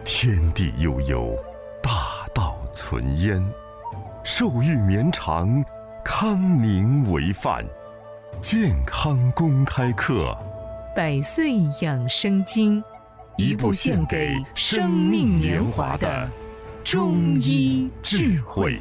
天地悠悠，大道存焉。寿欲绵长，康宁为范。健康公开课， 百岁养生经，一部献给生命年华的中医智慧。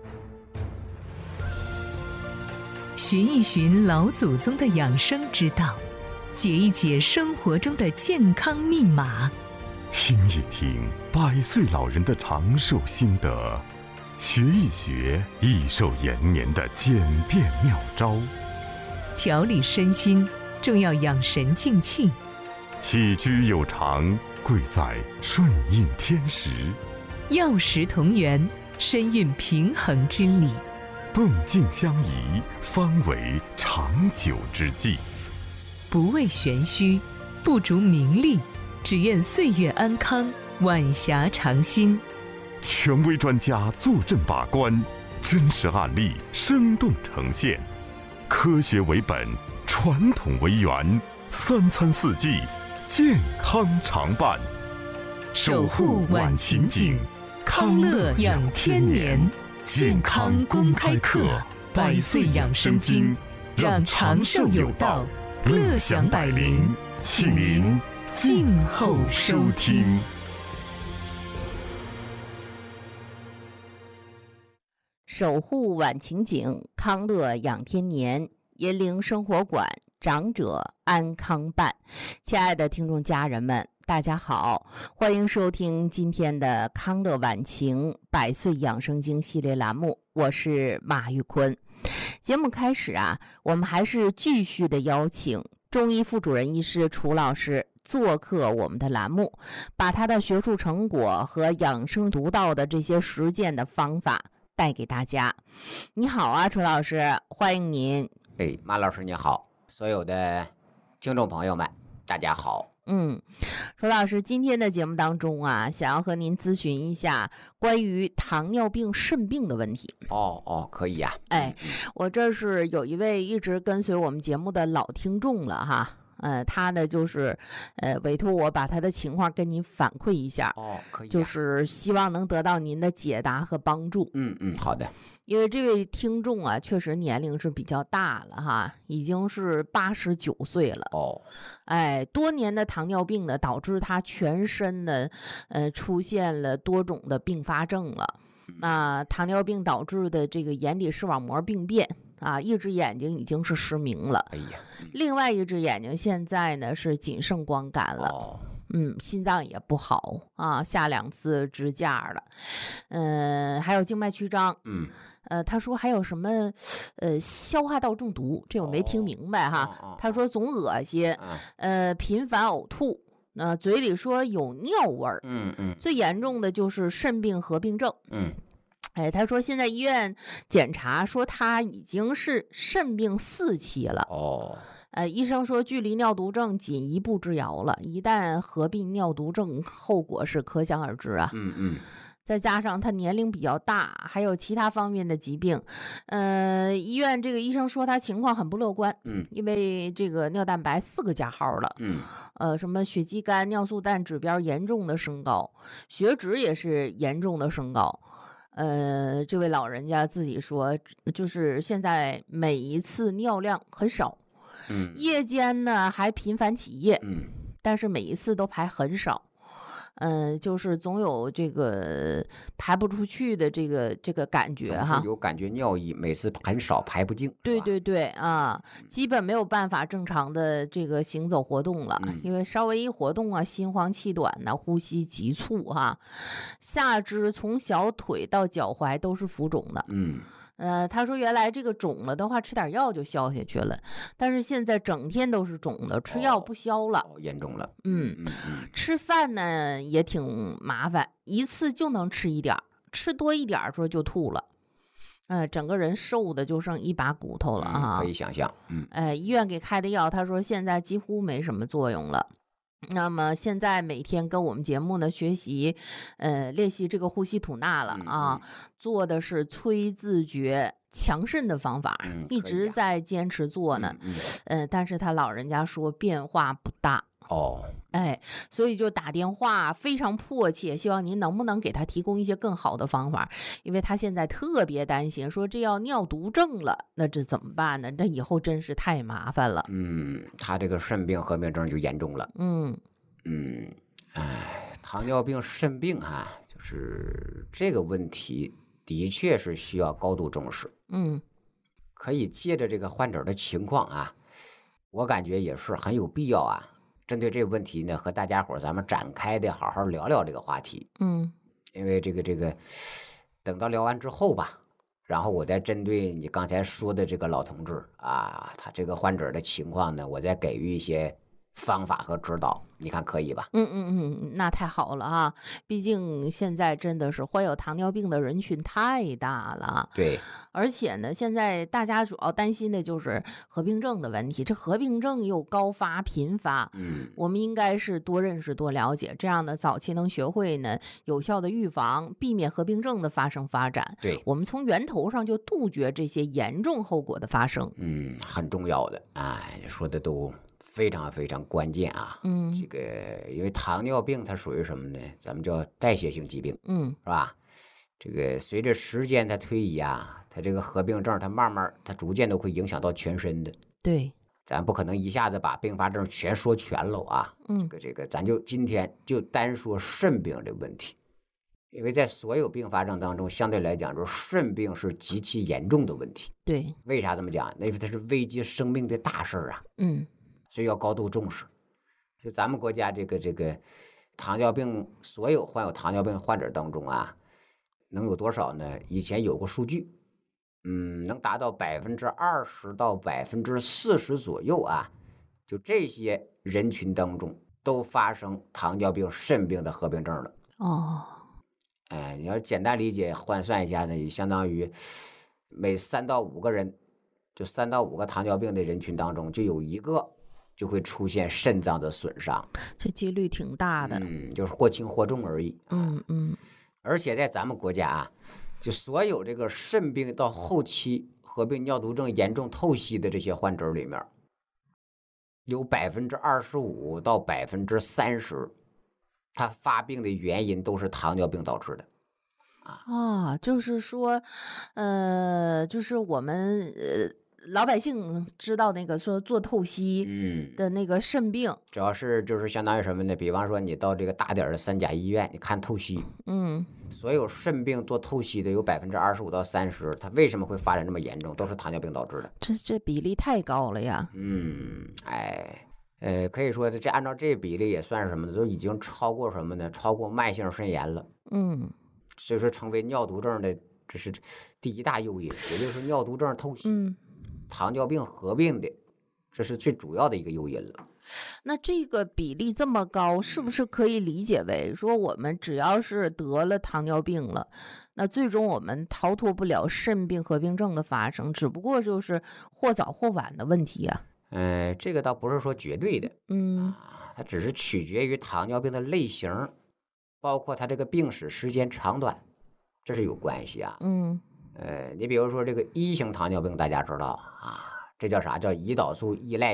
寻一寻老祖宗的养生之道，解一解生活中的健康密码， 听一听100岁老人的长寿心得，学一学益寿延年的简便妙招。 调理身心，重要养神静气。 起居有常，贵在顺应天时。 药食同源，身运平衡之理。 动静相宜，方为长久之计。 不为玄虚，不逐名利，只愿岁月安康，晚霞长新。 权威专家坐镇把关，真实案例生动呈现，科学为本，传统为源，3餐4季，健康常伴。 守护晚晴景，康乐养天年。健康公开课，100岁养生经，让长寿有道，乐享百龄，请您静候收听。 守护晚晴景，康乐养天年，银铃生活馆，长者安康伴。亲爱的听众家人们，大家好，欢迎收听今天的康乐晚晴100岁养生经系列栏目，我是马玉坤。节目开始我们还是继续的邀请中医副主任医师楚老师做客我们的栏目，把他的学术成果和养生独到的这些实践的方法带给大家。你好楚老师，欢迎您。 马老师你好，所有的听众朋友们大家好。 楚老师，今天的节目当中想要和您咨询一下关于糖尿病肾病的问题。 可以我这是有一位一直跟随我们节目的老听众了他呢就是委托我把他的情况跟您反馈一下。 可以就是希望能得到您的解答和帮助。 好的。 因为这位听众确实年龄是比较大了已经是89岁了。多年的糖尿病呢，导致他全身呢出现了多种的并发症了。糖尿病导致的这个眼底视网膜病变一只眼睛已经是失明了。另外一只眼睛现在呢是仅剩光感了。心脏也不好下2次支架了。还有静脉曲张。他说还有什么消化道中毒，这我没听明白他说总恶心，频繁呕吐，嘴里说有尿味儿。最严重的就是肾病合并症。他说现在医院检查说他已经是肾病4期了。医生说距离尿毒症仅1步之遥了，一旦合并尿毒症，后果是可想而知再加上他年龄比较大，还有其他方面的疾病，医院这个医生说他情况很不乐观。因为这个尿蛋白4个加号了。什么血肌酐、尿素氮指标严重的升高，血脂也是严重的升高。这位老人家自己说，就是现在每一次尿量很少。夜间呢还频繁起夜。但是每一次都排很少。就是总有这个排不出去的这个感觉有感觉尿意每次很少排不净。 对基本没有办法正常的这个行走活动了。因为稍微一活动心慌气短呼吸急促下肢从小腿到脚踝都是浮肿的。他说原来这个肿了的话吃点药就消下去了，但是现在整天都是肿的，吃药不消了。 严重了。 吃饭呢也挺麻烦，一次就能吃一点，吃多一点说就吐了。整个人瘦的就剩一把骨头了可以想象。 医院给开的药他说现在几乎没什么作用了。那么现在每天跟我们节目呢学习练习这个呼吸吐纳了做的是催自觉强肾的方法，一直在坚持做呢。但是他老人家说变化不大所以就打电话非常迫切，希望您能不能给他提供一些更好的方法，因为他现在特别担心，说这要尿毒症了，那这怎么办呢？这以后真是太麻烦了。 他这个肾病合并症就严重了。糖尿病肾病就是这个问题的确是需要高度重视。可以借着这个患者的情况我感觉也是很有必要针对这个问题呢，和大家伙咱们展开的好好聊聊这个话题。因为这个等到聊完之后吧，然后我再针对你刚才说的这个老同志他这个患者的情况呢，我再给予一些方法和指导，你看可以吧？ 那太好了毕竟现在真的是患有糖尿病的人群太大了。 对， 而且呢，现在大家主要担心的就是合并症的问题，这合并症又高发频发。我们应该是多认识多了解，这样呢早期能学会呢有效的预防，避免合并症的发生发展。 对， 我们从源头上就杜绝这些严重后果的发生。 很重要的说的都非常非常关键这个因为糖尿病它属于什么呢？咱们叫代谢性疾病，是吧？这个随着时间的推移它这个合并症它慢慢它逐渐都会影响到全身的。 对， 咱不可能一下子把并发症全说全了这个咱就今天就单说肾病这个问题，因为在所有并发症当中，相对来讲就是肾病是极其严重的问题。 对， 为啥这么讲？因为它是危及生命的大事所以要高度重视。就咱们国家这个糖尿病，所有患有糖尿病患者当中能有多少呢？以前有过数据，能达到20%到40%左右就这些人群当中都发生糖尿病肾病的合并症了。你要简单理解换算一下呢，也相当于每3到5个人，就3到5个糖尿病的人群当中就有1个就会出现肾脏的损伤， 这几率挺大的。 就是或轻或重而已。而且在咱们国家就所有这个肾病到后期合并尿毒症严重透析的这些患者里面，有25%到30%，他发病的原因都是糖尿病导致的。 就是说，就是我们老百姓知道那个说做透析的那个肾病， 主要是就是相当于什么呢？比方说你到这个大点的3甲医院，你看透析，所有肾病做透析的有25%到30%，它为什么会发展这么严重？都是糖尿病导致的。 这比例太高了呀。 可以说这按照这比例也算是什么呢？都已经超过什么呢？超过慢性肾炎了。所以说成为尿毒症的这是第一大诱因，也就是尿毒症透析。糖尿病合并的，这是最主要的一个诱因了。 那这个比例这么高，是不是可以理解为说我们只要是得了糖尿病了，那最终我们逃脱不了肾病合并症的发生，只不过就是或早或晚的问题这个倒不是说绝对的，它只是取决于糖尿病的类型，包括它这个病史时间长短，这是有关系你比如说这个1型糖尿病，大家知道这叫啥？叫胰岛素依赖